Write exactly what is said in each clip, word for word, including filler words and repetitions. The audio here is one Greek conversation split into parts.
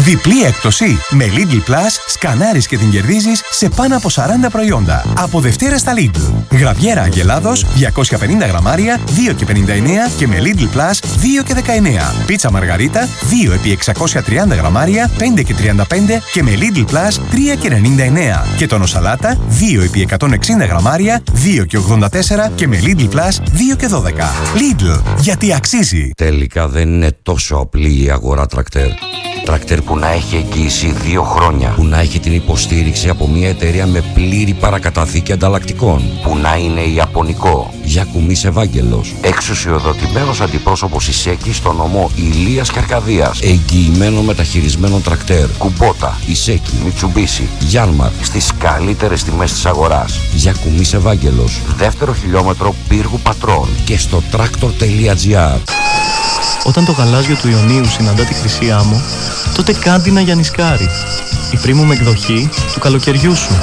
Διπλή έκπτωση. Με Lidl Plus σκανάρεις και την κερδίζεις σε πάνω από σαράντα προϊόντα. Από Δευτέρα στα Lidl. Γραβιέρα Αγελάδος διακόσια πενήντα γραμμάρια δύο και πενήντα εννέα και με Lidl Plus δύο και δεκαεννέα. Πίτσα Μαργαρίτα δύο επί εξακόσια τριάντα γραμμάρια πέντε και τριάντα πέντε και με Lidl Plus τρία και ενενήντα εννέα. Και τόνο σαλάτα δύο επί εκατόν εξήντα γραμμάρια δύο και ογδόντα τέσσερα και με Lidl Plus δύο και δώδεκα. Lidl, γιατί αξίζει. Τελικά δεν είναι τόσο απλή η αγορά τρακτέρ. Τρακτέρ που να έχει εγγύηση δύο χρόνια, που να έχει την υποστήριξη από μια εταιρεία με πλήρη παρακαταθήκη ανταλλακτικών, που να είναι ιαπωνικό. Γιακουμής Ευάγγελος, εξουσιοδοτημένος αντιπρόσωπος Ισέκη στο νομό Ηλίας και Αρκαδίας, εγγυημένο μεταχειρισμένο τρακτέρ. Κουμπότα, Ισέκη, Μιτσουμπίσι, Γιάνμαρ, στις καλύτερες τιμές της αγοράς. Γιακουμής Ευάγγελος, δεύτερο χιλιόμετρο Πύργου Πατρών και στο tractor τελεία gr. Όταν το γαλάζιο του Ιωνίου συναντά τη χρυσή άμμο, τότε κάντινα για νησκάρι. Η premium εκδοχή του καλοκαιριού σου.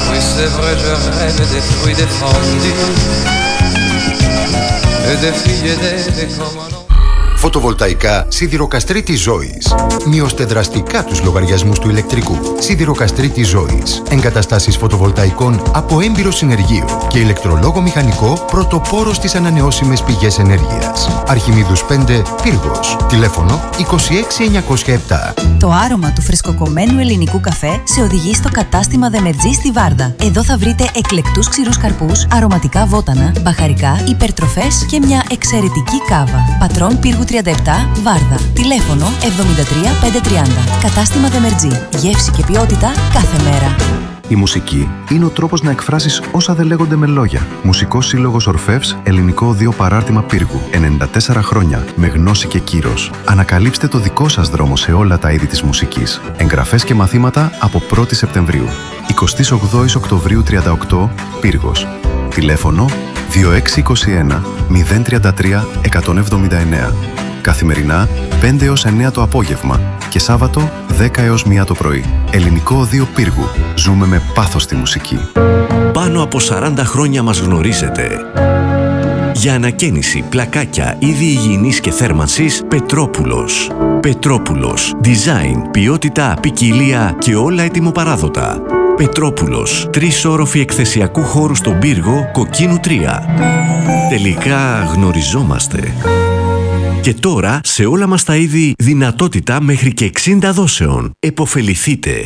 Φωτοβολταϊκά Σιδηροκαστρίτη Ζώης. Μειώστε δραστικά τους λογαριασμούς του ηλεκτρικού. Σιδηροκαστρίτη Ζώης. Εγκαταστάσεις φωτοβολταϊκών από έμπειρο συνεργείο και ηλεκτρολόγο μηχανικό πρωτοπόρο στις ανανεώσιμες πηγές ενέργειας. Αρχιμίδους πέντε, Πύργος. Τηλέφωνο είκοσι έξι εννιακόσια επτά. Το άρωμα του φρεσκοκομμένου ελληνικού καφέ σε οδηγεί στο κατάστημα Δεμερτζή στη Βάρδα. Εδώ θα βρείτε εκλεκτούς ξηρούς καρπούς, αρωματικά βότανα, μπαχαρικά, υπερτροφές και μια εξαιρετική κάβα. Πατρών Πύργου τριάντα επτά, Βάρδα. Τηλέφωνο εβδομήντα τρία πεντακόσια τριάντα. Κατάστημα Δεμερτζή. Γεύση και ποιότητα κάθε μέρα. Η μουσική είναι ο τρόπος να εκφράσεις όσα δεν λέγονται με λόγια. Μουσικός Σύλλογος Ορφεύς, Ελληνικό Οδείο Παράρτημα Πύργου. ενενήντα τέσσερα χρόνια με γνώση και κύρος. Ανακαλύψτε το δικό σας δρόμο σε όλα τα είδη της μουσικής. Εγγραφές και μαθήματα από πρώτη Σεπτεμβρίου. εικοστή όγδοη Οκτωβρίου τριάντα οκτώ, Πύργος. Τηλέφωνο δύο έξι είκοσι ένα μηδέν τριάντα τρία εκατόν εβδομήντα εννέα. Καθημερινά πέντε έως εννέα το απόγευμα και Σάββατο δέκα έως μία το πρωί. Ελληνικό Οδείο Πύργου. Ζούμε με πάθος τη μουσική. Πάνω από σαράντα χρόνια μας γνωρίζετε. Για ανακαίνιση, πλακάκια, είδη υγιεινής και θέρμανσης, Πετρόπουλος. Πετρόπουλος. Design, ποιότητα, ποικιλία και όλα ετοιμοπαράδοτα. Πετρόπουλος. Τρεις όροφοι εκθεσιακού χώρου στον Πύργο, Κοκκίνου τρία. Τελικά γνωριζόμαστε. Και τώρα σε όλα μας τα είδη δυνατότητα μέχρι και εξήντα δόσεων. Εποφεληθείτε.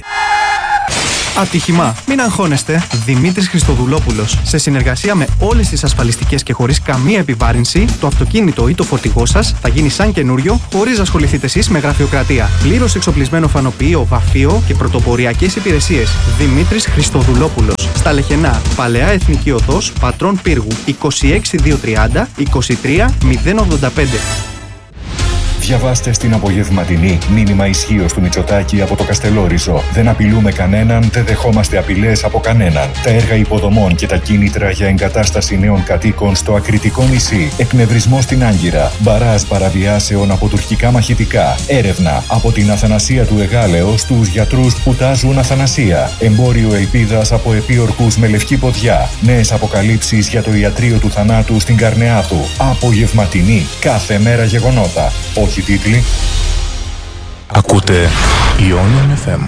Ατύχημα. Μην αγχώνεστε. Δημήτρης Χριστοδουλόπουλος. Σε συνεργασία με όλες τις ασφαλιστικές και χωρίς καμία επιβάρυνση, το αυτοκίνητο ή το φορτηγό σας θα γίνει σαν καινούριο, χωρίς να ασχοληθείτε εσείς με γραφειοκρατία. Πλήρως εξοπλισμένο φανοποιείο, βαφείο και πρωτοποριακές υπηρεσίες. Δημήτρης Χριστοδουλόπουλος. Στα Λεχενά. Παλαιά Εθνική Οδός, Πατρών Πύργου. είκοσι έξι διακόσια τριάντα είκοσι τρία μηδέν ογδόντα πέντε. Διαβάστε στην απογευματινή μήνυμα ισχύος του Μητσοτάκη από το Καστελόριζο. Δεν απειλούμε κανέναν, δεν δεχόμαστε απειλές από κανέναν. Τα έργα υποδομών και τα κίνητρα για εγκατάσταση νέων κατοίκων στο ακριτικό νησί. Εκνευρισμό στην Άγκυρα. Μπαράζ παραβιάσεων από τουρκικά μαχητικά. Έρευνα από την Αθανασία του Εγάλεω στους γιατρούς που τάζουν Αθανασία. Εμπόριο ελπίδας από επίορκους με λευκή ποδιά. Νέες αποκαλύψεις για το ιατρείο του θανάτου στην Καρνεάτου. Απογευματινή. Κάθε μέρα γεγονότα. Όχι τίτλοι. Ακούτε Ionian εφ εμ.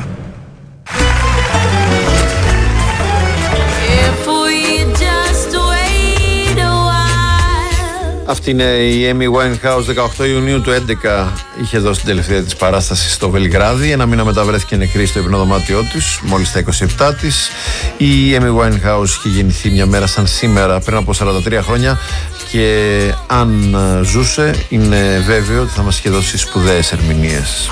Αυτή είναι η Amy Winehouse. Δεκαοκτώ Ιουνίου του έντεκα είχε δώσει την τελευταία της παράσταση στο Βελιγράδι. Ένα μήνα μετά βρέθηκε νεκρή στο υπνοδωμάτιό της, μόλις τα είκοσι επτά της. Η Amy Winehouse είχε γεννηθεί μια μέρα σαν σήμερα πριν από σαράντα τρία χρόνια και αν ζούσε είναι βέβαιο ότι θα μας είχε δώσει σπουδαίες ερμηνείες.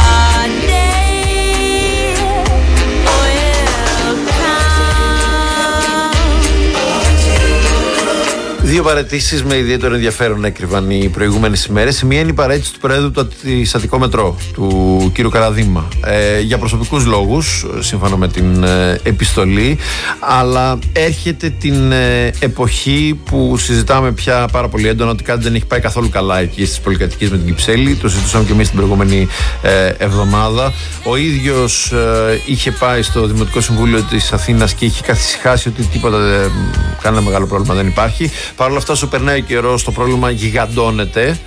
Δύο παραιτήσεις με ιδιαίτερο ενδιαφέρον έκρυβαν οι προηγούμενες ημέρες. Η μία είναι η παραίτηση του Προέδρου του Αττικό Μετρό, του κ. Καραδήμα, ε, για προσωπικούς λόγους, σύμφωνα με την ε, επιστολή. Αλλά έρχεται την ε, εποχή που συζητάμε πια πάρα πολύ έντονα ότι κάτι δεν έχει πάει καθόλου καλά εκεί στις πολυκατοικίες με την Κυψέλη. Το συζητούσαμε και εμείς την προηγούμενη ε, εβδομάδα. Ο ίδιος ε, είχε πάει στο Δημοτικό Συμβούλιο της Αθήνας και είχε καθησυχάσει ότι τίποτα, ε, κανένα μεγάλο πρόβλημα δεν υπάρχει. Παρ' όλα αυτά, όσο περνάει ο καιρός, το πρόβλημα γιγαντώνεται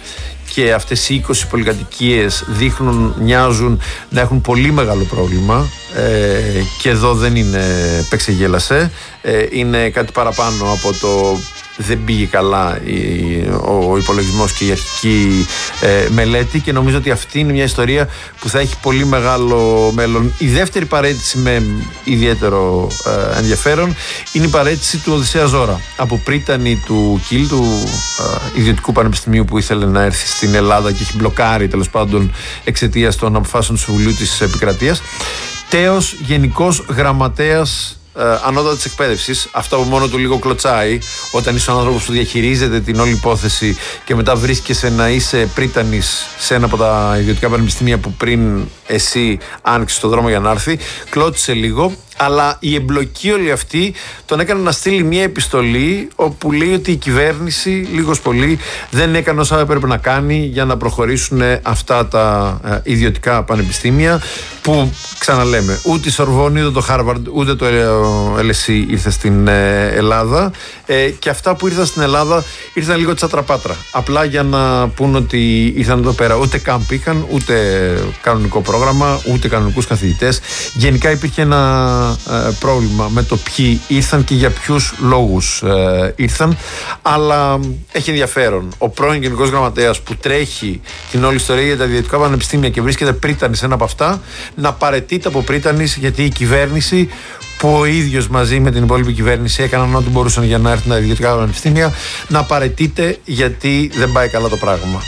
και αυτές οι είκοσι πολυκατοικίες δείχνουν, μοιάζουν να έχουν πολύ μεγάλο πρόβλημα, ε, και εδώ δεν είναι παίξε-γέλασε, ε, είναι κάτι παραπάνω από το δεν πήγε καλά ο υπολογισμός και η αρχική ε, μελέτη, και νομίζω ότι αυτή είναι μια ιστορία που θα έχει πολύ μεγάλο μέλλον. Η δεύτερη παραίτηση με ιδιαίτερο ε, ενδιαφέρον είναι η παραίτηση του Οδυσσέα Ζώρα από πρίτανη του Κιλ, του ε, ιδιωτικού πανεπιστημίου που ήθελε να έρθει στην Ελλάδα και έχει μπλοκάρει τέλος πάντων εξαιτίας των αποφάσεων του Συμβουλίου της Επικρατείας, τέος γενικός γραμματέας Ε, ανώτατα της εκπαίδευσης. Αυτό από μόνο του λίγο κλωτσάει όταν είσαι ο άνθρωπος που διαχειρίζεται την όλη υπόθεση και μετά βρίσκεσαι να είσαι πρίτανης σε ένα από τα ιδιωτικά πανεπιστήμια που πριν εσύ άνοιξες τον δρόμο για να έρθει. Κλώτσισε λίγο, αλλά η εμπλοκή όλη αυτή τον έκανε να στείλει μια επιστολή όπου λέει ότι η κυβέρνηση λίγος πολύ δεν έκανε όσα έπρεπε να κάνει για να προχωρήσουν αυτά τα ε, ιδιωτικά πανεπιστήμια, που ξαναλέμε ούτε η Σορβόνη, ούτε το Χάρβαρντ, ούτε το ελ ες ι ήρθε στην ε, Ελλάδα, ε, και αυτά που ήρθαν στην Ελλάδα ήρθαν λίγο τσατραπάτρα, απλά για να πούν ότι ήρθαν εδώ πέρα. Ούτε κάμπ είχαν, ούτε κανονικό πρόγραμμα, ούτε κανονικούς καθηγητές. Γενικά υπήρχε ένα ε, πρόβλημα με το ποιοι ήρθαν και για ποιους λόγους ε, ήρθαν, αλλά έχει ενδιαφέρον ο πρώην Γενικός Γραμματέας που τρέχει την όλη ιστορία για τα ιδιωτικά πανεπιστήμια και βρίσκεται πρίτανης σε ένα από αυτά να παραιτείται από πρίτανης, γιατί η κυβέρνηση, που ο ίδιος μαζί με την υπόλοιπη κυβέρνηση έκαναν ό,τι μπορούσαν για να έρθουν τα ιδιωτικά πανεπιστήμια, να παραιτείται γιατί δεν πάει καλά το πράγμα.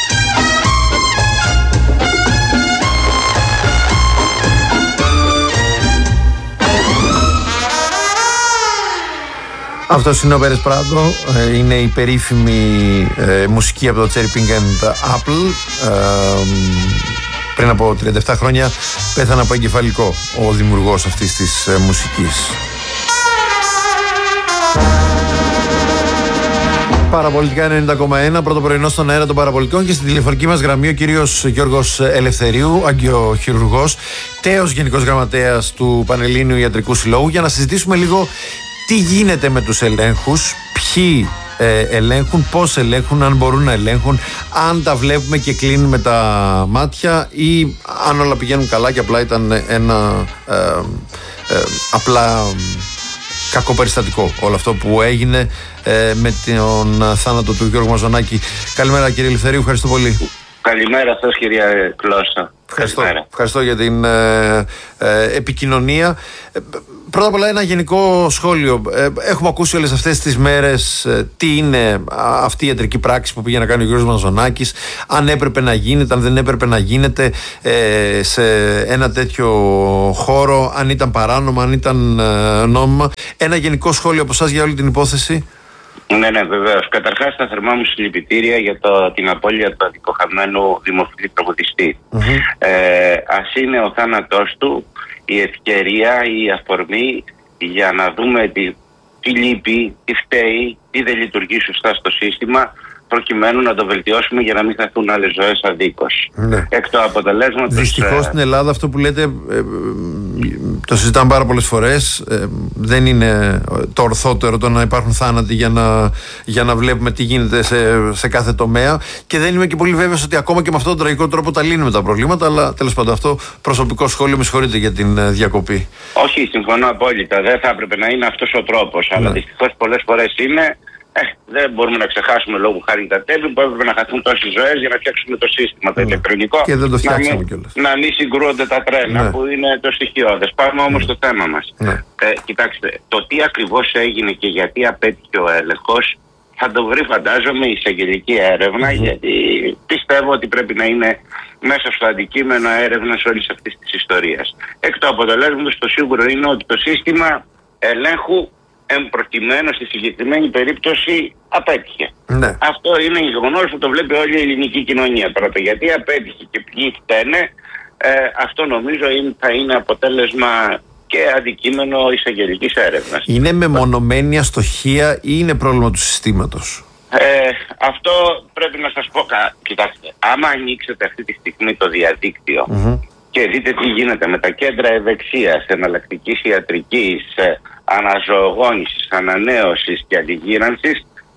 Αυτός είναι ο Πέρες Πράντο, είναι η περίφημη ε, μουσική από το Cherry Pink and Apple. Ε, πριν από τριάντα επτά χρόνια πέθανε από εγκεφαλικό ο δημιουργός αυτής της ε, μουσικής. Παραπολιτικά ενενήντα κόμμα ένα, πρώτο πρωινό στον αέρα των Παραπολιτικών, και στην τηλεφωνική μας γραμμή ο κύριος Γιώργος Ελευθερίου, αγκιοχειρουργός, τέος Γενικός Γραμματέας του Πανελλήνιου Ιατρικού Συλλόγου, για να συζητήσουμε λίγο τι γίνεται με τους ελέγχους, ποιοι ε, ελέγχουν, πώς ελέγχουν, αν μπορούν να ελέγχουν, αν τα βλέπουμε και κλείνουμε τα μάτια ή αν όλα πηγαίνουν καλά και απλά ήταν ένα ε, ε, απλά κακό περιστατικό όλο αυτό που έγινε ε, με τον θάνατο του Γιώργου Μαζονάκη. Καλημέρα κύριε Ελευθερίου, ευχαριστώ πολύ. Καλημέρα σας κυρία Κλώσσα. Ευχαριστώ, ευχαριστώ για την ε, ε, επικοινωνία. Ε, πρώτα απ' όλα ένα γενικό σχόλιο. Ε, έχουμε ακούσει όλες αυτές τις μέρες ε, τι είναι αυτή η ιατρική πράξη που πήγε να κάνει ο Γιώργος Μαζονάκης, αν έπρεπε να γίνεται, αν δεν έπρεπε να γίνεται ε, σε ένα τέτοιο χώρο, αν ήταν παράνομα, αν ήταν ε, νόμιμα. Ένα γενικό σχόλιο από εσάς για όλη την υπόθεση. Ναι, ναι, βεβαίως. Καταρχάς, τα θερμά μου συλληπιτήρια για το, την απώλεια του αδικοχαμένου δημοφιλή τραγουδιστή. Mm-hmm. Ε, ας είναι ο θάνατός του η ευκαιρία, η αφορμή για να δούμε τι, τι λείπει, τι φταίει, τι δεν λειτουργεί σωστά στο σύστημα, προκειμένου να το βελτιώσουμε για να μην χαθούν άλλες ζωές αδίκως. Ναι. Εκ του αποτελέσματος. Δυστυχώς στην Ελλάδα αυτό που λέτε, ε, το συζητάμε πάρα πολλές φορές, ε, δεν είναι το ορθότερο το να υπάρχουν θάνατοι για να, για να βλέπουμε τι γίνεται σε, σε κάθε τομέα, και δεν είμαι και πολύ βέβαιος ότι ακόμα και με αυτόν τον τραγικό τρόπο τα λύνουμε τα προβλήματα, αλλά τέλος πάντων αυτό προσωπικό σχόλιο, με συγχωρείτε για την διακοπή. Όχι, συμφωνώ απόλυτα, δεν θα έπρεπε να είναι αυτός ο τρόπος, ναι. Αλλά δυστυχώς πολλές φορές είναι. Ε, δεν μπορούμε να ξεχάσουμε λόγω χάρη τα τέλη που έπρεπε να χαθούν τόσες ζωές για να φτιάξουμε το σύστημα το ναι. ηλεκτρονικό. Και δεν το φτιάξαμε κιόλας. Να μην συγκρούονται τα τρένα, ναι. που είναι το στοιχειώδες. Πάμε όμως ναι. στο θέμα μας. Ναι. Ε, κοιτάξτε, το τι ακριβώς έγινε και γιατί απέτυχε ο έλεγχος θα το βρει, φαντάζομαι, η εισαγγελική έρευνα, mm-hmm. γιατί πιστεύω ότι πρέπει να είναι μέσα στο αντικείμενο έρευνας όλης αυτής της ιστορίας. Εκ του αποτελέσματος, το σίγουρο είναι ότι το σύστημα ελέγχου εμπροκειμένου στη συγκεκριμένη περίπτωση απέτυχε. Ναι. Αυτό είναι γεγονός που το βλέπει όλη η ελληνική κοινωνία. Πρώτα, γιατί απέτυχε και ποιοι φταίνε, ε, αυτό νομίζω είναι, θα είναι αποτέλεσμα και αντικείμενο εισαγγελικής έρευνας. Είναι μεμονωμένη αστοχία ή είναι πρόβλημα του συστήματος? Ε, αυτό πρέπει να σας πω. Κοιτάξτε, άμα ανοίξετε αυτή τη στιγμή το διαδίκτυο mm-hmm. και δείτε τι γίνεται με τα κέντρα ευεξίας, εναλλακτικής ιατρικής, αναζωογόνησης, ανανέωσης και αντιγύρανσης,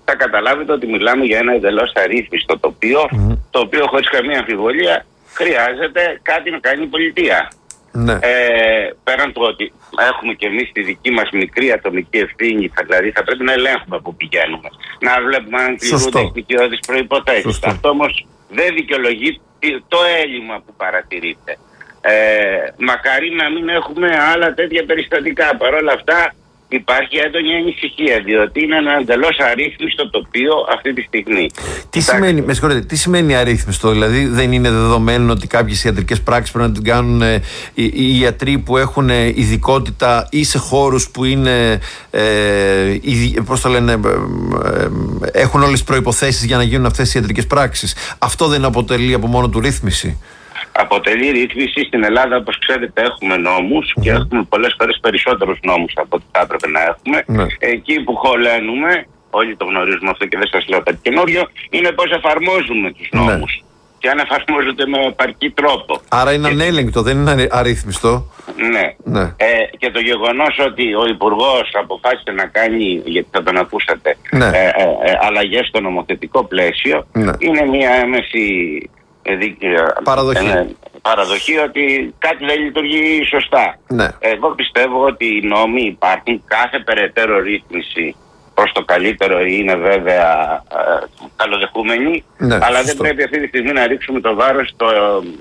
θα καταλάβετε ότι μιλάμε για ένα εντελώς αρρύθμιστο τοπίο, mm. το οποίο χωρίς καμία αμφιβολία χρειάζεται κάτι να κάνει η πολιτεία. Ναι. Ε, πέραν του ότι έχουμε και εμείς τη δική μας μικρή ατομική ευθύνη, δηλαδή θα πρέπει να ελέγχουμε που πηγαίνουμε, να βλέπουμε αν πληρούνται οι οικειώδεις προϋποθέσεις. Αυτό όμως δεν δικαιολογεί το έλλειμμα που παρατηρείται. Ε, μακάρι να μην έχουμε άλλα τέτοια περιστατικά. Παρ' όλα αυτά υπάρχει έντονη ανησυχία, διότι είναι ένα εντελώς αρρύθμιστο τοπίο αυτή τη στιγμή. Τι σημαίνει, με συγχωρείτε, τι σημαίνει αρρύθμιστο, δηλαδή δεν είναι δεδομένο ότι κάποιες ιατρικές πράξεις πρέπει να την κάνουν ε, οι, οι ιατροί που έχουν ειδικότητα ή σε χώρους που είναι, ε, οι, πώς το λένε, ε, ε, έχουν όλες τις προϋποθέσεις για να γίνουν αυτές οι ιατρικές πράξεις. Αυτό δεν αποτελεί από μόνο του ρύθμιση? Αποτελεί ρύθμιση. Στην Ελλάδα, όπως ξέρετε, έχουμε νόμους mm. και έχουμε πολλές φορές περισσότερους νόμους από ό,τι θα έπρεπε να έχουμε. Mm. Εκεί που χωλένουμε, όλοι το γνωρίζουμε αυτό και δεν σας λέω κάτι καινούριο, είναι πώς εφαρμόζουμε τους νόμους. Mm. Και αν εφαρμόζονται με επαρκή τρόπο. Άρα είναι και... ανέλεγκτο, δεν είναι αρρύθμιστο. Ναι. ναι. Ε, και το γεγονός ότι ο Υπουργός αποφάσισε να κάνει, γιατί θα τον ακούσατε, ναι. ε, ε, ε, αλλαγές στο νομοθετικό πλαίσιο, ναι. είναι μια έμεση παραδοχή. Ε, παραδοχή ότι κάτι δεν λειτουργεί σωστά. Ναι. Εγώ πιστεύω ότι οι νόμοι υπάρχουν, κάθε περαιτέρω ρύθμιση προς το καλύτερο είναι βέβαια ε, καλοδεχούμενη, ναι, αλλά σωστό. Δεν πρέπει αυτή τη στιγμή να ρίξουμε το βάρος στο,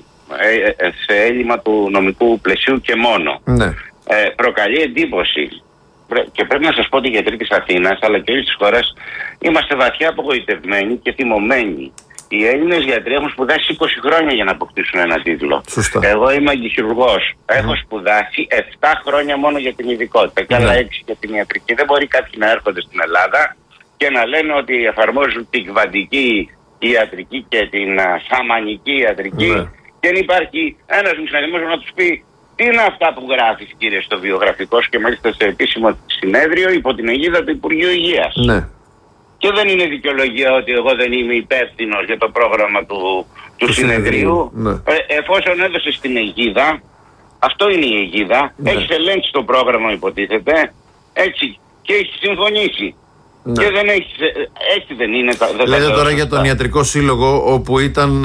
ε, ε, σε έλλειμμα του νομικού πλαισίου και μόνο. Ναι. Ε, προκαλεί εντύπωση. Και πρέπει να σας πω ότι οι γιατροί της Αθήνας αλλά και όλης της χώρας είμαστε βαθιά απογοητευμένοι και θυμωμένοι. Οι Έλληνες γιατροί έχουν σπουδάσει είκοσι χρόνια για να αποκτήσουν ένα τίτλο. Σωστά. Εγώ είμαι αγκιχειρουργός. Mm. Έχω σπουδάσει επτά χρόνια μόνο για την ειδικότητα και άλλα έξι για την ιατρική. Δεν μπορεί κάποιοι να έρχονται στην Ελλάδα και να λένε ότι εφαρμόζουν την κβαντική ιατρική και την σαμανική ιατρική mm. και δεν υπάρχει ένας μηχανισμός να τους πει τι είναι αυτά που γράφεις, κύριε, στο βιογραφικό σου, και μάλιστα σε επίσημο συνέδριο υπό την αιγίδα του Υπουργείου Υγείας. Ναι. Και δεν είναι δικαιολογία ότι εγώ δεν είμαι υπεύθυνος για το πρόγραμμα του, του, του συνεδρίου. Ναι. Ε, εφόσον έδωσε την αιγίδα, αυτό είναι η αιγίδα, ναι. έχεις ελέγξει το πρόγραμμα, υποτίθεται, έτσι, και έχεις συμφωνήσει. Ναι. Και δεν έχεις, έτσι δεν είναι. Δεν Λέτε τώρα για τον Ιατρικό Σύλλογο, όπου ήταν,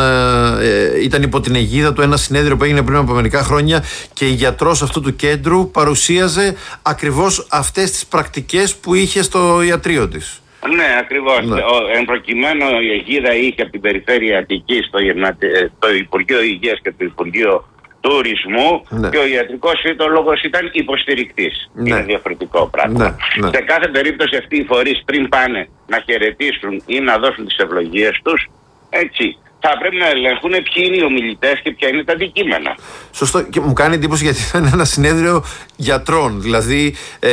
ε, ήταν υπό την αιγίδα του ένα συνέδριο που έγινε πριν από μερικά χρόνια και η γιατρός αυτού του κέντρου παρουσίαζε ακριβώς αυτές τις πρακτικές που είχε στο ιατρείο της. Ναι, ακριβώς. Ναι. Εν προκειμένου η αιγίδα είχε από την περιφέρεια Αττικής το, το Υπουργείο Υγείας και το Υπουργείο Τουρισμού, ναι. και ο ιατρικός σύλλογος ήταν υποστηρικτής. Ναι. Είναι διαφορετικό πράγμα. Ναι. Ναι. Σε κάθε περίπτωση αυτοί οι φορείς πριν πάνε να χαιρετήσουν ή να δώσουν τις ευλογίες τους, έτσι, θα πρέπει να ελέγχουν ποιοι είναι οι ομιλητές και ποια είναι τα αντικείμενα. Σωστό, και μου κάνει εντύπωση γιατί ήταν ένα συνέδριο γιατρών. Δηλαδή, ε,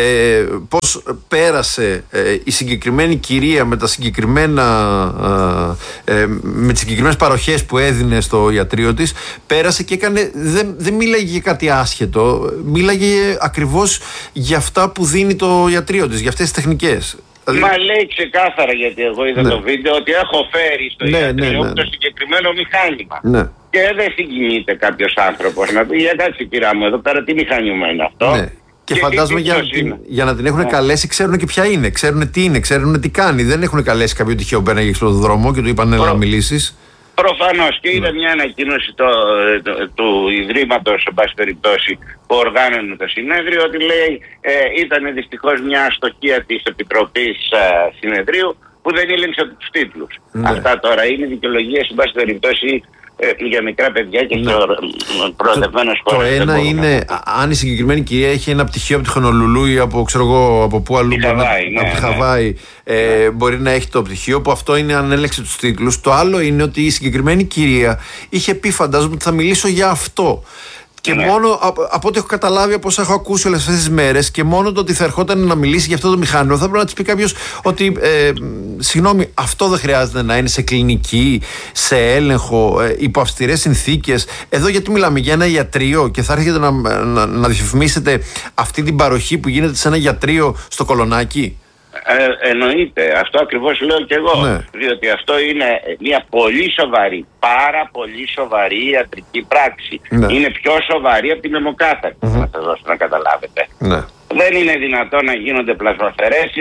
πώς πέρασε ε, η συγκεκριμένη κυρία με τα συγκεκριμένα, ε, ε, με τις συγκεκριμένες παροχές που έδινε στο ιατρείο της, πέρασε και έκανε, δεν, δεν μίλαγε για κάτι άσχετο, μίλαγε ακριβώς για αυτά που δίνει το ιατρείο της, για αυτές τις τεχνικές. Μα λέει ξεκάθαρα, γιατί εγώ είδα ναι. το βίντεο, ότι έχω φέρει στο ναι, ιατρείο ναι, ναι, ναι. το συγκεκριμένο μηχάνημα. Ναι. Και δεν συγκινείται κάποιος άνθρωπος να πει, για κάτσε κυρά μου, εδώ πέρα τι μηχάνημα είναι αυτό. Ναι. Και, και φαντάζομαι για, την, για να την έχουν ναι. καλέσει, ξέρουν και ποια είναι, ξέρουν τι είναι, ξέρουν τι κάνει. Δεν έχουν καλέσει κάποιον τυχαίο που μπαίναγε στον δρόμο και του είπαν έλα να μιλήσεις. Προφανώς, και είδα μια ανακοίνωση το, το, το, του Ιδρύματος, σε πάση περιπτώσει, που οργάνωνε το συνέδριο, ότι λέει ε, ήταν δυστυχώς μια αστοχία της Επιτροπής ε, Συνεδρίου που δεν ήλεγξε τους τίτλους. Ναι. Αυτά τώρα είναι δικαιολογίες, σε πάση περιπτώσει, ε, για μικρά παιδιά και ναι. προοδευμένες χώρες. Το ένα είναι, αν η συγκεκριμένη κυρία έχει ένα πτυχίο από τη Χονολουλού ή από, ξέρω εγώ, από πού αλλού, Χαβάη, ναι, από τη Χαβάη, ναι. Ε, ναι. μπορεί να έχει το πτυχίο, που αυτό είναι αν έλεξε τους τίτλους. Το άλλο είναι ότι η συγκεκριμένη κυρία είχε πει, φαντάζομαι, ότι θα μιλήσω για αυτό. Και ναι. μόνο από, από ό,τι έχω καταλάβει, από όσα έχω ακούσει όλες αυτές τις μέρες, και μόνο το ότι θα ερχόταν να μιλήσει για αυτό το μηχάνημα, θα πρέπει να της πει κάποιος ότι ε, συγγνώμη, αυτό δεν χρειάζεται να είναι σε κλινική, σε έλεγχο, ε, υπό αυστηρές συνθήκες. Εδώ γιατί μιλάμε για ένα ιατρείο και θα έρχεται να, να, να διαφημίσετε αυτή την παροχή που γίνεται σε ένα ιατρείο στο Κολονάκι. Ε, εννοείται. Αυτό ακριβώς λέω και εγώ. Ναι. Διότι αυτό είναι μια πολύ σοβαρή, πάρα πολύ σοβαρή ιατρική πράξη. Ναι. Είναι πιο σοβαρή από την αιμοκάθαρση, mm-hmm. να σας δώσω να καταλάβετε. Ναι. Δεν είναι δυνατόν να γίνονται πλασμαφαιρέσεις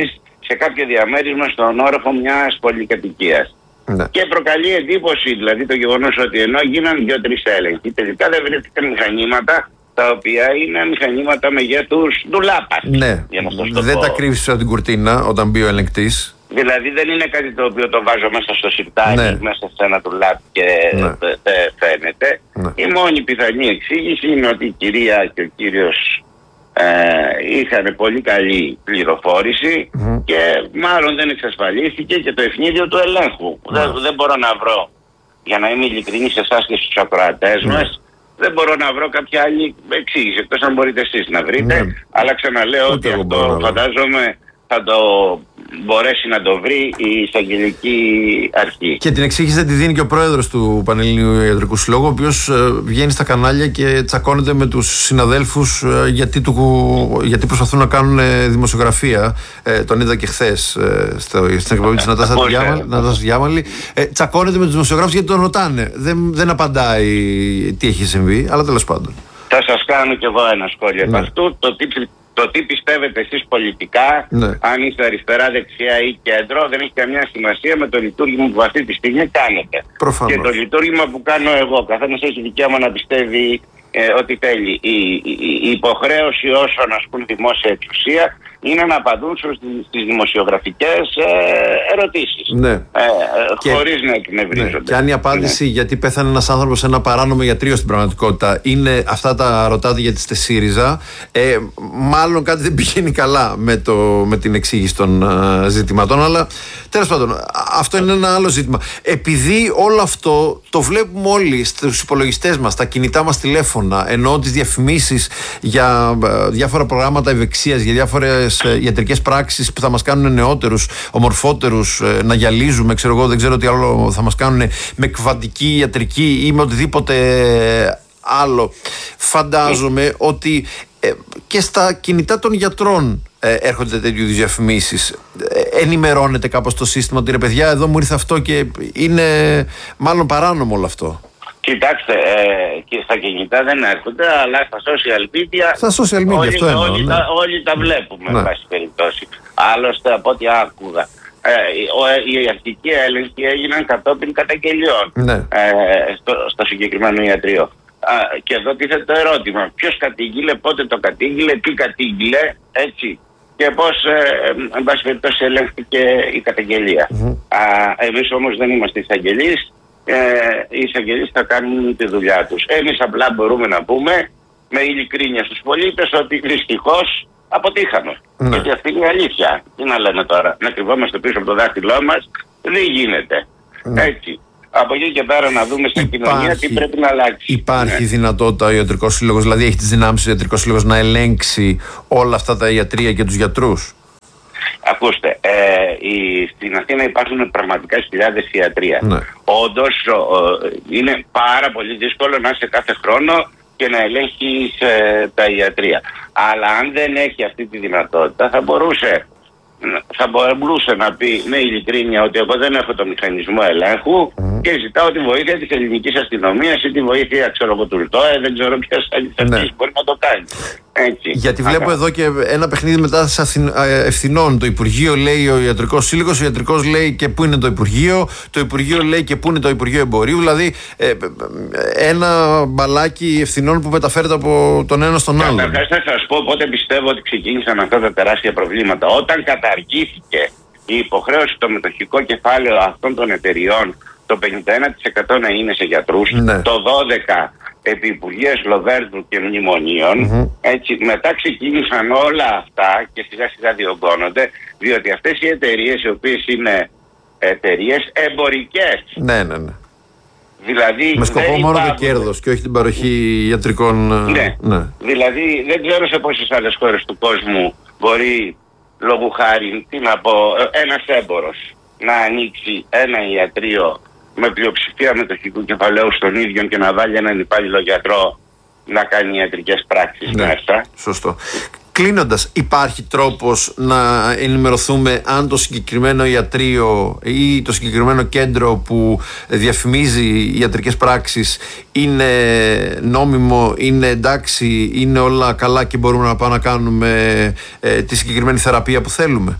σε κάποιο διαμέρισμα στον όροφο μιας πολυκατοικίας. Ναι. Και προκαλεί εντύπωση δηλαδή το γεγονός ότι ενώ γίναν δύο-τρεις έλεγχοι, τελικά δεν βρέθηκαν μηχανήματα τα οποία είναι μηχανήματα μεγέθους ντουλάπας. Ναι, δεν τα κρύβεις από την κουρτίνα όταν μπει ο ελεγκτής. Δηλαδή δεν είναι κάτι το οποίο το βάζω μέσα στο σιρτάρι, ναι. μέσα σε ένα ντουλάπ και ναι. δεν φαίνεται. Ναι. Η μόνη πιθανή εξήγηση είναι ότι η κυρία και ο κύριος ε, είχαν πολύ καλή πληροφόρηση mm. και μάλλον δεν εξασφαλίστηκε και το ευνίδιο του ελέγχου. Mm. Δεν, δεν μπορώ να βρω, για να είμαι ειλικρινής σε εσάς και στους ακροατές mm. μας, δεν μπορώ να βρω κάποια άλλη εξήγηση, εκτός αν μπορείτε εσείς να βρείτε, mm. αλλά ξαναλέω Ούτε ότι αυτό φαντάζομαι θα το μπορέσει να το βρει η εισαγγελική αρχή. Και την εξήγηση δεν τη δίνει και ο πρόεδρος του Πανελληνίου Ιατρικού Συλλόγου, ο οποίος ε, βγαίνει στα κανάλια και τσακώνεται με τους συναδέλφους ε, γιατί, του, γιατί προσπαθούν να κάνουν ε, δημοσιογραφία. Ε, τον είδα και χθες ε, στην εκπομπή της Νατάσας Διάμαλη. Ε, τσακώνεται με τους δημοσιογράφους γιατί τον ρωτάνε. Δεν, δεν απαντάει τι έχει συμβεί, αλλά τέλος πάντων. Θα σας κάνω κι εγώ ένα σχόλιο από ναι. αυτού. Το τι Το τι πιστεύετε εσείς πολιτικά, ναι. αν είστε αριστερά, δεξιά ή κέντρο, δεν έχει καμιά σημασία με το λειτουργήμα που αυτή τη στιγμή κάνετε. Προφανώς. Και το λειτουργήμα που κάνω εγώ, καθένας έχει δικαίωμα να πιστεύει ε, ό,τι θέλει. Η, η, η υποχρέωση όσων ασκούν δημόσια εξουσία είναι να απαντούν στις δημοσιογραφικές ε, ερωτήσεις. Ναι. Ε, και, χωρίς να εκνευρίζονται. Ναι. Και αν η απάντηση ναι. γιατί πέθανε ένας άνθρωπος σε ένα παράνομο ιατρείο στην πραγματικότητα είναι αυτά τα ρωτάτε γιατί είστε ΣΥΡΙΖΑ, ε, μάλλον κάτι δεν πηγαίνει καλά με, το, με την εξήγηση των uh, ζητημάτων. Αλλά τέλος πάντων, αυτό είναι ένα άλλο ζήτημα. Επειδή όλο αυτό το βλέπουμε όλοι στους υπολογιστές μας, στα κινητά μας τηλέφωνα, ενώ τις διαφημίσεις για uh, διάφορα προγράμματα ευεξίας, για διάφορες ιατρικές πράξεις που θα μας κάνουν νεότερους, ομορφότερους, να γυαλίζουμε, ξέρω εγώ, δεν ξέρω τι άλλο θα μας κάνουν με κβαντική ιατρική ή με οτιδήποτε άλλο. Φαντάζομαι ότι ε, και στα κινητά των γιατρών ε, έρχονται τέτοιου είδους διαφημίσεις. Ε, ενημερώνεται κάπως το σύστημα ότι ρε παιδιά, εδώ μου ήρθε αυτό και είναι μάλλον παράνομο όλο αυτό. Κοιτάξτε, ε, και στα κινητά δεν έρχονται, αλλά στα social media, στα social media όλοι, αυτό εννοώ, όλοι, ναι. τα, όλοι τα βλέπουμε, ναι. εν πάση περιπτώσει. Άλλωστε, από ό,τι άκουγα, ε, ο, οι αρχικοί έλεγχοι έγιναν κατόπιν καταγγελιών ναι. ε, στο, στο συγκεκριμένο ιατρείο. Ε, και εδώ τίθεται το ερώτημα, ποιος κατήγγειλε, πότε το κατήγγειλε, τι κατήγγειλε, έτσι. Και πώς, ε, εν πάση περιπτώσει, ελέγχθηκε η καταγγελία. Mm-hmm. Ε, εμείς όμως δεν είμαστε εισαγγελείς. Ε, οι εισαγγελείς θα κάνουν τη δουλειά τους. Εμείς απλά μπορούμε να πούμε με ειλικρίνεια στους πολίτες ότι δυστυχώς αποτύχαμε. Ναι. Γιατί αυτή είναι η αλήθεια. Τι να λέμε τώρα, να κρυβόμαστε πίσω από το δάχτυλό μας, δεν γίνεται. Ναι. Έτσι. Από εκεί και πέρα να δούμε στην κοινωνία τι πρέπει να αλλάξει. Υπάρχει ναι. δυνατότητα ο Ιατρικός Σύλλογος, δηλαδή έχει τις δυνάμεις ο Ιατρικός Σύλλογος να ελέγξει όλα αυτά τα ιατρεία και τους γιατρούς? Ακούστε, ε, η, στην Αθήνα υπάρχουν πραγματικά χιλιάδες ιατρεία. Ναι. Όντως ε, είναι πάρα πολύ δύσκολο να είσαι κάθε χρόνο και να ελέγχεις ε, τα ιατρεία. Αλλά αν δεν έχει αυτή τη δυνατότητα θα μπορούσε, θα μπορούσε να πει με ειλικρίνεια ότι εγώ δεν έχω το μηχανισμό ελέγχου mm. και ζητάω τη βοήθεια της ελληνικής αστυνομίας ή τη βοήθεια, ξέρω εγώ, του ΛΤΟΕ, δεν ξέρω ποιος ναι. μπορεί να το κάνει. Έτσι. Γιατί βλέπω Άρα. εδώ και ένα παιχνίδι μετάθεσης ευθυνών. Το Υπουργείο λέει ο Ιατρικός Σύλλογος, ο Ιατρικός λέει και πού είναι το Υπουργείο, το Υπουργείο λέει και πού είναι το Υπουργείο Εμπορίου. Δηλαδή ε, ένα μπαλάκι ευθυνών που μεταφέρεται από τον ένα στον άλλο. Καταρχάς θα σας πω πότε πιστεύω ότι ξεκίνησαν αυτά τα τεράστια προβλήματα. Όταν καταργήθηκε η υποχρέωση στο μετοχικό κεφάλαιο αυτών των εταιριών, το πενήντα ένα τοις εκατό να είναι σε γιατρούς, ναι. το δώδεκα τοις εκατό επί Υπουργείας Λοβέρδου και Μνημονίων, mm-hmm. έτσι, μετά ξεκίνησαν όλα αυτά και σιγά σιγά διωγγώνονται, διότι αυτές οι εταιρείες, οι οποίες είναι εταιρείες εμπορικές, ναι, ναι, ναι. δηλαδή με σκοπό μόνο υπάρχουν... το κέρδος και όχι την παροχή ιατρικών. Ναι. ναι. Δηλαδή δεν ξέρω σε πόσες άλλες χώρες του κόσμου μπορεί, λόγου χάρη, τι να πω, ένας έμπορος να ανοίξει ένα ιατρείο με πλειοψηφία μετοχικού κεφαλαίου στον ίδιο και να βάλει έναν υπάλληλο γιατρό να κάνει ιατρικές πράξεις ναι, μέσα. Σωστό. Κλείνοντας, υπάρχει τρόπος να ενημερωθούμε αν το συγκεκριμένο ιατρείο ή το συγκεκριμένο κέντρο που διαφημίζει ιατρικές πράξεις είναι νόμιμο, είναι εντάξει, είναι όλα καλά και μπορούμε να πάμε να κάνουμε ε, τη συγκεκριμένη θεραπεία που θέλουμε?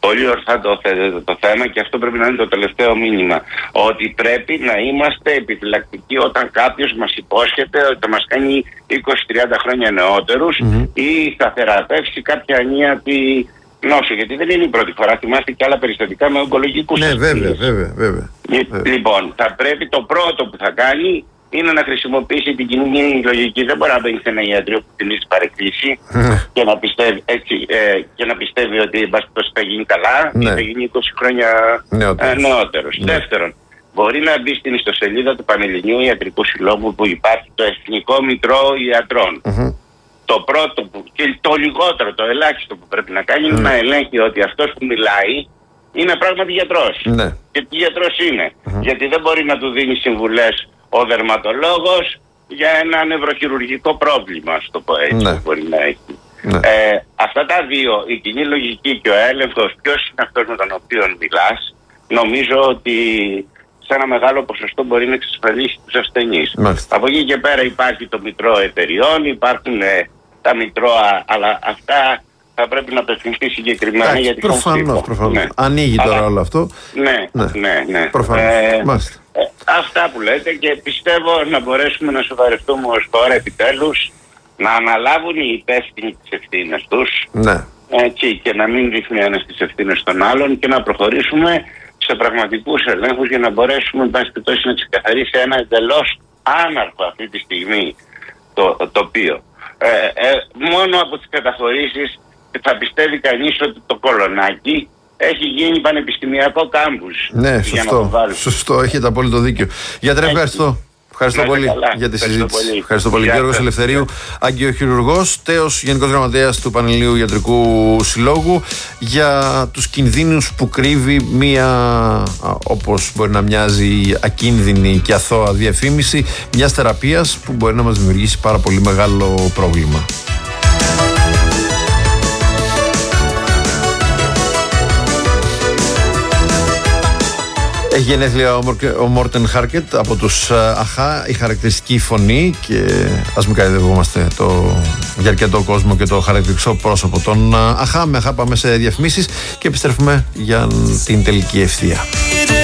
Πολύ ορθά το θέτετε το θέμα και αυτό πρέπει να είναι το τελευταίο μήνυμα. Ότι πρέπει να είμαστε επιφυλακτικοί όταν κάποιος μας υπόσχεται ότι θα μας κάνει είκοσι με τριάντα χρόνια νεότερους mm-hmm. ή θα θεραπεύσει κάποια ανίατη νόσο. Γιατί δεν είναι η πρώτη φορά. Θυμάστε και άλλα περιστατικά με ογκολογικούς. Ναι, βέβαια, βέβαια, βέβαια. Λοιπόν, θα πρέπει το πρώτο που θα κάνει είναι να χρησιμοποιήσει την κοινή λογική. Δεν μπορεί να μπαίνει σε ένα ιατρείο που την έχει παρεκκλήσει και, να πιστεύει, έτσι, ε, και να πιστεύει ότι η μπαστός θα γίνει καλά ή θα γίνει είκοσι χρόνια νεότερος. Ε, νεότερος. Ναι. Δεύτερον, μπορεί να μπει στην ιστοσελίδα του Πανελληνίου Ιατρικού Συλλόγου που υπάρχει το Εθνικό Μητρό Ιατρών. Mm-hmm. Το πρώτο που, και το λιγότερο, το ελάχιστο που πρέπει να κάνει είναι mm. να ελέγχει ότι αυτός που μιλάει είναι πράγματι γιατρός. Ναι. Και τι γιατρός είναι. Mm-hmm. Γιατί δεν μπορεί να του δίνει συμβουλές ο δερματολόγος για ένα νευροχειρουργικό πρόβλημα, στο πω έτσι, ναι. που μπορεί να έχει. Ναι. Ε, αυτά τα δύο, η κοινή λογική και ο έλεγχος, ποιος είναι αυτός με τον οποίο μιλάς, νομίζω ότι σε ένα μεγάλο ποσοστό μπορεί να εξασφαλίσει τους ασθενείς. Μάλιστα. Από εκεί και πέρα υπάρχει το Μητρό Εταιριών, υπάρχουν ε, τα Μητρώα, αλλά αυτά θα πρέπει να απευθυνθεί συγκεκριμένα. Άχι, γιατί προφανώς, προφανώς. Ναι. Ανοίγει τώρα αλλά, όλο αυτό. Ναι, ναι, ναι. ναι. Προφανώς. Ε, Μάλιστα. Ε, αυτά που λέτε και πιστεύω να μπορέσουμε να σοβαρευτούμε ως χώρα επιτέλους, να αναλάβουν οι υπεύθυνοι τις ευθύνες τους. Ναι. Έτσι, και να μην ρίχνει ένας τις ευθύνες των άλλων και να προχωρήσουμε σε πραγματικούς ελέγχους για να μπορέσουμε εν πάση περιπτώσει να ξεκαθαρίσει ένα εντελώς άναρχο αυτή τη στιγμή το, το τοπίο. Ε, ε, μόνο από τις καταχωρήσεις θα πιστεύει κανείς ότι το Κολονάκι έχει γίνει πανεπιστημιακό κάμπους. Ναι, σωστό, σωστό, έχετε απόλυτο δίκιο. Γιατρέ, ευχαριστώ. Ευχαριστώ Λέτε πολύ καλά. για τη Ευχαριστώ συζήτηση. πολύ. Ευχαριστώ πολύ. Γιώργος Ελευθερίου, αγκιοχειρουργός, τέος Γενικός Γραμματέας του Πανελληνίου Ιατρικού Συλλόγου, για τους κινδύνους που κρύβει μία, όπως μπορεί να μοιάζει, ακίνδυνη και αθώα διαφήμιση μιας θεραπείας που μπορεί να μας δημιουργήσει πάρα πολύ μεγάλο πρόβλημα. Έχει γενέθλια ο Μόρτεν Χάρκετ από τους ΑΧΑ, η χαρακτηριστική φωνή, και ας μην καρυδευόμαστε το, για αρκετό κόσμο και το χαρακτηριστικό πρόσωπο των ΑΧΑ. Με ΑΧΑ πάμε σε διαφημίσεις και επιστρέφουμε για την τελική ευθεία.